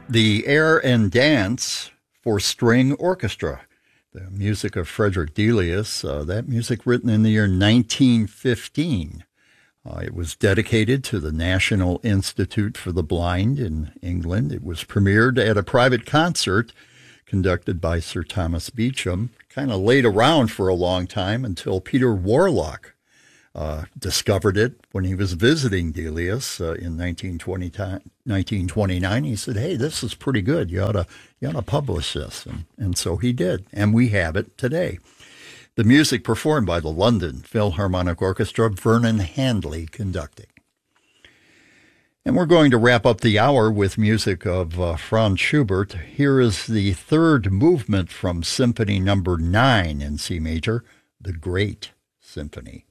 The Air and Dance for String Orchestra, the music of Frederick Delius, that music written in the year 1915. It was dedicated to the National Institute for the Blind in England. It was premiered at a private concert conducted by Sir Thomas Beecham, kind of laid around for a long time until Peter Warlock discovered it when he was visiting Delius in 1929. He said, "Hey, this is pretty good. You ought to publish this." And so he did, and we have it today. The music performed by the London Philharmonic Orchestra, Vernon Handley conducting. And we're going to wrap up the hour with music of Franz Schubert. Here is the third movement from Symphony Number 9 in C major, the Great Symphony.